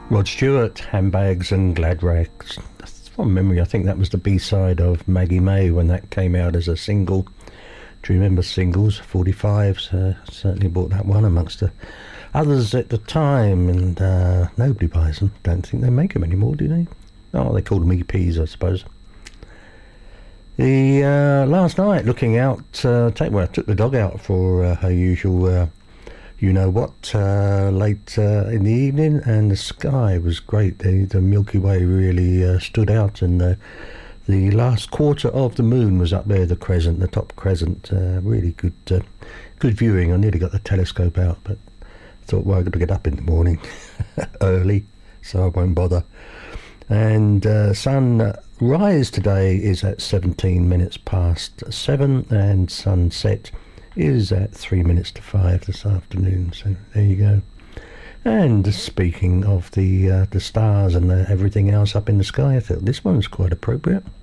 Rod Stewart, Handbags and Glad Rags. That's from memory. I think that was the B-side of Maggie May when that came out as a single. Do you remember singles? 45s. Certainly bought that one amongst the others at the time, and nobody buys them. Don't think they make them anymore, do they? Oh, they call them EPs, I suppose. The last night, looking out, I took the dog out for her usual late in the evening, and the sky was great. The Milky Way really stood out, and the last quarter of the moon was up there, the crescent, the top crescent. Really good viewing. I nearly got the telescope out, but I thought, well, I've got to get up in the morning early, so I won't bother. And sunrise today is at 17 minutes past 7, and sunset is at 3 minutes to 5 this afternoon. So there you go. And speaking of the stars and everything else up in the sky, I thought this one's quite appropriate.